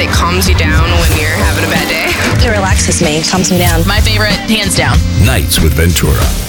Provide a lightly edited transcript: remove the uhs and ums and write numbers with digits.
like calms you down when you're having a bad day. It relaxes me, calms me down. My favorite, hands down. Nights with Ventura.